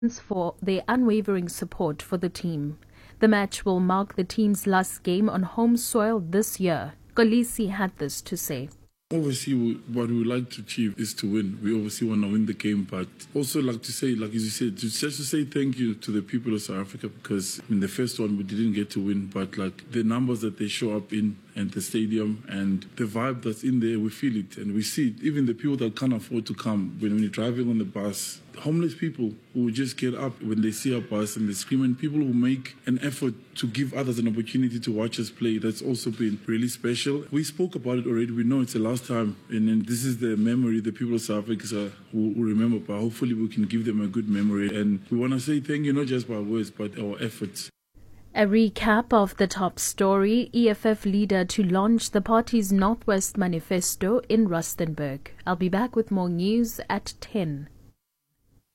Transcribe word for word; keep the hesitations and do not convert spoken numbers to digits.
for their unwavering support for the team. The match will mark the team's last game on home soil this year. Kolisi had this to say. Obviously, what we would like to achieve is to win. We obviously want to win the game, but also like to say, like as you said, just to say thank you to the people of South Africa, because in the first one we didn't get to win, but like the numbers that they show up in and the stadium and the vibe that's in there, we feel it and we see it. Even the people that can't afford to come, when, when you're driving on the bus, homeless people who just get up when they see our bus and they scream, and people who make an effort to give others an opportunity to watch us play. That's also been really special. We spoke about it already. We know it's the last time, and, and this is the memory the people of South Africa will, will remember, but hopefully we can give them a good memory. And we want to say thank you, not just by words, but our efforts. A recap of the top story: E F F leader to launch the party's Northwest Manifesto in Rustenburg. I'll be back with more news at ten.